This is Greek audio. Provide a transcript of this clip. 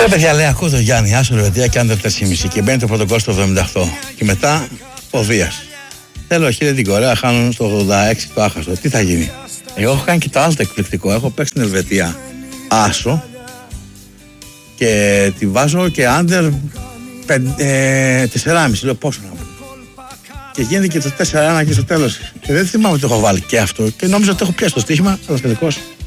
Ρε παιδιά, λέει, ακούω το Γιάννη, άσο Ελβετία και άντερ 4,5 και μπαίνει το πρωτοκόλλο στο 78 και μετά ο Βίας. Θέλω χίλια την Κορέα, χάνουν στο 86 το άχαστο. Τι θα γίνει? Εγώ έχω κάνει και το άλλο το εκπληκτικό. Έχω παίξει την Ελβετία άσο και τη βάζω και άντερ 4,5. Λέω πόσο να πω. Και γίνεται και το 4-1 και στο τέλος. Και δεν θυμάμαι ότι το έχω βάλει και αυτό. Και νόμιζα ότι έχω πιάσει το στοίχημα, αλλά τελικώς